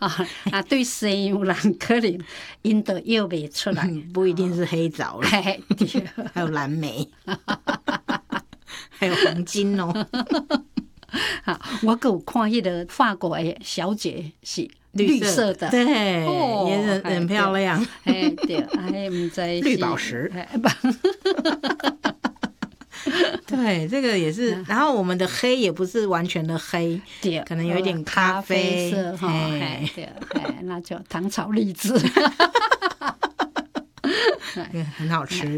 对西洋人可能因都摇不出来， 不一定是黑枣啦，还有蓝莓，还有黄金哦。 我有看那个法国的小姐是绿色的， 对，也很漂亮。 对，不知绿宝石。对，这个也是。然后我们的黑也不是完全的黑， 对， 可能有一点咖啡色哈。对，那就糖炒栗子， 很好吃。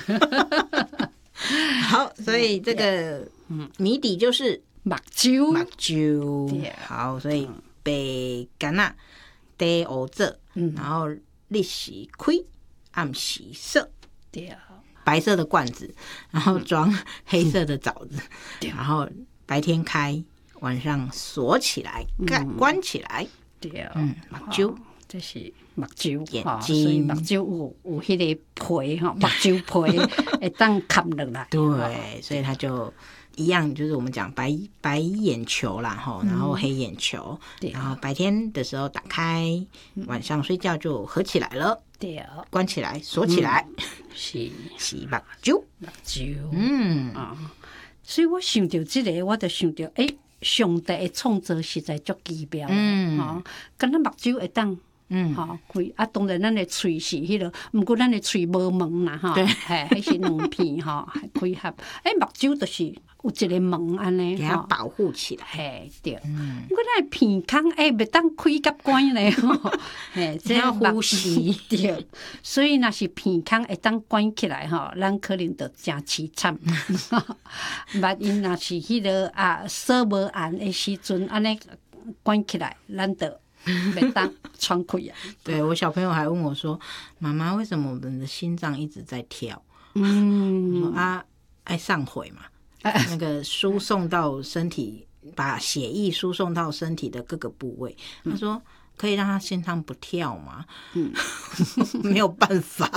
好，所以这个谜底就是目睭。 目睭。好，所以白干啊，底黑色，然后日时开，暗时涩。 对。 白色的罐子，然后装黑色的枣子，然后白天开，晚上锁起来，关起来。 对， 目睭， 这是目睭眼睛， 所以目睭有迄个皮哈，目睭皮会当看落来。 对，所以它就一样，就是我们讲白眼球啦，然后黑眼球，然后白天的时候打开，晚上睡觉就合起来了。 对， 关起来，锁起来， 是目睭， 目睭。所以我想到这个，我就想到，上帝的创造实在足奇妙。敢若目睭会当。开当然咱的喙是迄个，毋过咱的喙无门啦，哈，迄是两片哈，开合。目睭就是有一个门安尼， 给它保护起来。 对。我咱的鼻孔袂当开甲关咧， 这要呼吸。 对，所以若是鼻孔会当关起来咱可能就真凄惨。万一若是迄个锁无按的时阵，安尼关起来，咱就。没当窗开啊！ 对，我小朋友还问我说：“妈妈，为什么我们的心脏一直在跳？”我说爱上回嘛，那个输送到身体，把血液输送到身体的各个部位。他说：“可以让他心脏不跳吗？”没有办法，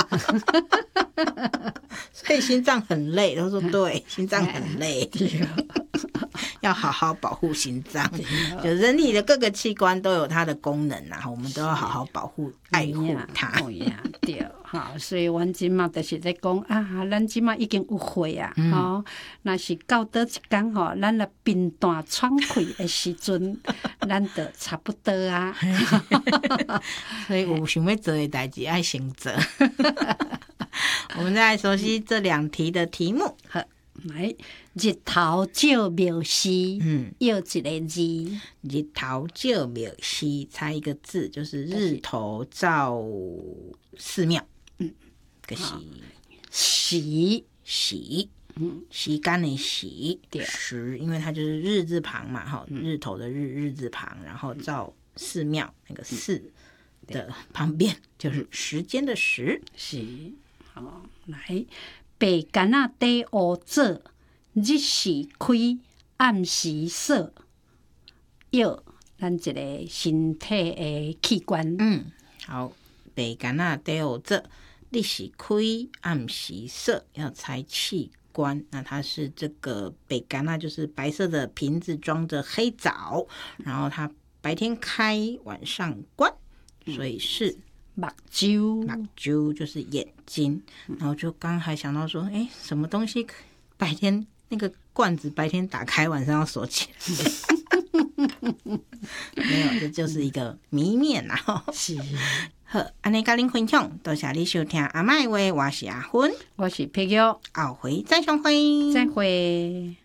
所以心脏很累。他说：“对，心脏很累。”要好好保护心脏，就人体的各个器官都有它的功能啊，我们都要好好保护、爱护它。 对，所以阮即马就是在讲咱即马已经有血啊，若是到倒一天咱的病弹喘气的时阵，咱就差不多啊。 所以有想要做的代志爱先做。我们再来熟悉这2题的题目。 来，日头照庙司，要一个字。 日头照庙司，猜一个字，就是日头照寺庙。个时，时间的时，时，因为它就是日字旁嘛，日头的日字旁，然后照寺庙那个寺的旁边就是时间的时。 是，好，来。白干啊，底黑色，日时开，暗时锁，要咱一个身体的器官。 好，白干啊，底黑色，日时开，暗时锁，要猜器官。那它是这个白干啊，就是白色的瓶子装着黑枣，然后它白天开，晚上关，所以是。 目睭就是眼睛，然后就刚还想到说，什么东西白天那个罐子白天打开，晚上要锁起来？没有，这就是一个谜面啊。 是， 好，安尼跟您分享，多谢你收听阿嬤的话，我是阿芬， 我是佩玉， 后回再相会， 再会。